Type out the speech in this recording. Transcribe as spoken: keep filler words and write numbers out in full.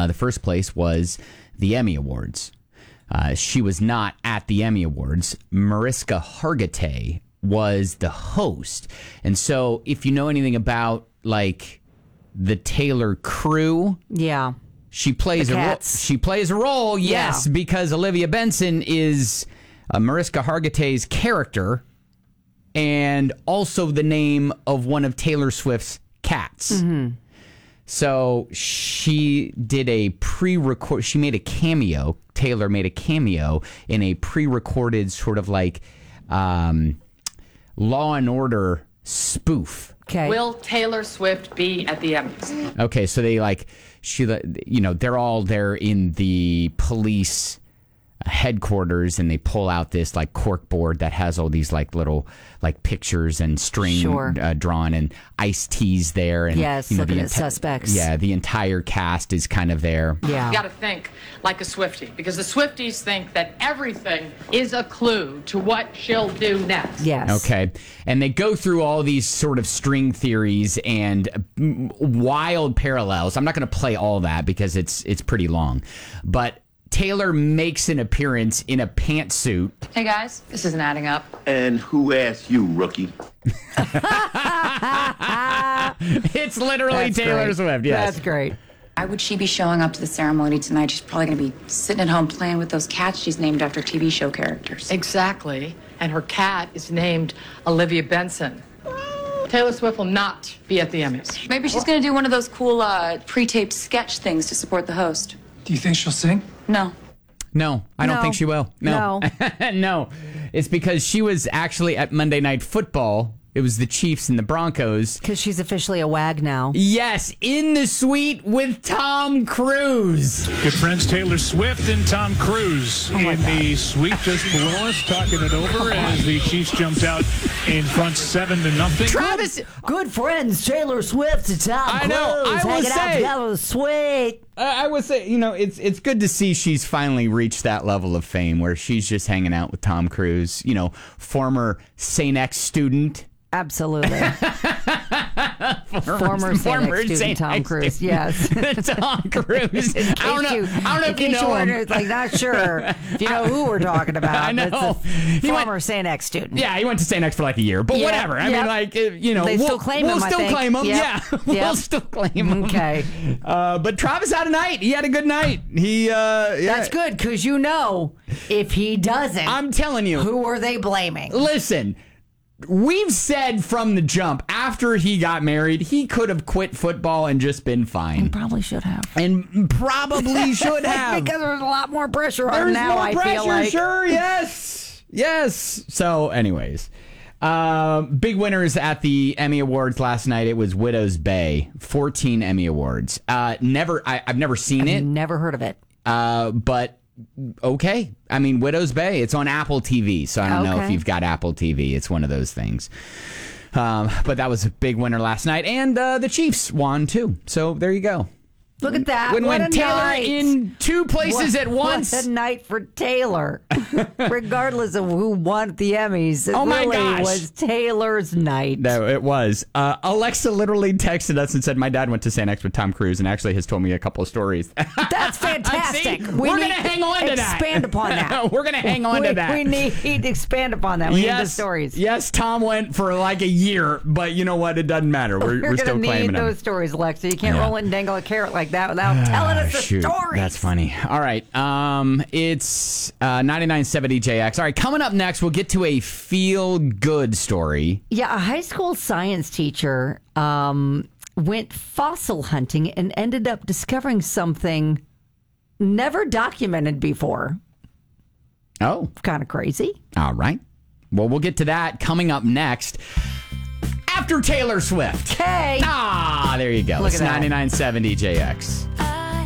Uh, the first place was the Emmy Awards. Uh, she was not at the Emmy Awards. Mariska Hargitay was the host. And so if you know anything about, like, the Taylor crew... Yeah. She plays the a role. She plays a role, yes, yeah. because Olivia Benson is uh, Mariska Hargitay's character and also the name of one of Taylor Swift's cats. Mm-hmm. So she did a pre-record. She made a cameo. Taylor made a cameo in a pre-recorded sort of like um, Law and Order spoof. Okay. Will Taylor Swift be at the Emmys? Okay, so they like she, you know, they're all there in the police headquarters, and they pull out this like cork board that has all these like little like pictures and string sure. uh, drawn, and Ice-T's there, and yes, you know, looking the at enti- suspects. Yeah, the entire cast is kind of there. Yeah, you got to think like a Swiftie, because the Swifties think that everything is a clue to what she'll do next. Yes. Okay, and they go through all these sort of string theories and wild parallels. I'm not going to play all that because it's it's pretty long, but Taylor makes an appearance in a pantsuit. Hey guys, this isn't adding up. And who asked you, rookie? It's literally That's Taylor great. Swift, yes. That's great. Why would she be showing up to the ceremony tonight? She's probably going to be sitting at home playing with those cats she's named after T V show characters. Exactly. And her cat is named Olivia Benson. Taylor Swift will not be at the Emmys. Maybe she's going to do one of those cool uh, pre-taped sketch things to support the host. Do you think she'll sing? No. No, I don't No. think she will. No. No. No. It's because she was actually at Monday Night Football. It was the Chiefs and the Broncos. Because she's officially a wag now. Yes, in the suite with Tom Cruise. Good friends Taylor Swift and Tom Cruise Oh my in God. the suite just below us, talking it over as the Chiefs jumped out in front seven to nothing. Travis, Good friends, Taylor Swift and Tom I know, Cruise I will hanging out say- together, sweet. I I would say, you know, it's it's good to see she's finally reached that level of fame where she's just hanging out with Tom Cruise, you know, former Saint X student. Absolutely. Former Saint X student Saint Tom X Cruise, student. yes. Tom Cruise. I don't know. You, I don't know in if you case know him. wondered, like, not sure if you know who we're talking about. I know. But it's a He went- former Saint X student. Yeah, he went to Saint X for like a year, but Yeah, whatever. I yeah. mean, like, uh, you know, They we'll, still claim we'll him, I still think. claim him. Yep. Yeah, Yep. we'll still claim him. Okay. Uh, but Travis had a night. He had a good night. He, uh, yeah. That's good, because you know, if he doesn't, I'm telling you. who are they blaming? Listen, we've said from the jump, after he got married, he could have quit football and just been fine. Probably should have. And probably should have. Because there's a lot more pressure on him There's now, more I pressure, feel like. sure, yes. Yes. So, anyways, um, big winners at the Emmy Awards last night. It was Widow's Bay, fourteen Emmy Awards. Uh, never, I, I've never seen it, Never heard of it. uh, but okay. I mean, Widow's Bay, it's on Apple T V, so I don't know if Okay. you've got Apple T V. It's one of those things. Um, but that was a big winner last night, and uh, the Chiefs won too. So there you go. Look at that. When, what when a Taylor night. in two places What- at once. What a night for Taylor. Regardless of who won the Emmys, it Oh my really gosh. was Taylor's night. No, it was. Uh, Alexa literally texted us and said, my dad went to Saint X with Tom Cruise and actually has told me a couple of stories. That's fantastic. See? We We're need going to hang on to that. Expand upon that. We're going to hang on we, to that. We need to expand upon that. We need the stories. Yes, Tom went for like a year, but you know what? It doesn't matter. We're, We're, we're going still to need claiming those them. stories, Alexa. You can't Yeah. roll it and dangle a carrot like that without telling us the Shoot, stories. that's funny. All right. Um, it's uh, ninety-nine seventy J X. All right, coming up next, we'll get to a feel-good story. Yeah, a high school science teacher um, went fossil hunting and ended up discovering something never documented before. Oh. Kind of crazy. All right. Well, we'll get to that coming up next after Taylor Swift. Hey. Ah, there you go. Look It's at that. ninety-nine seventy J X.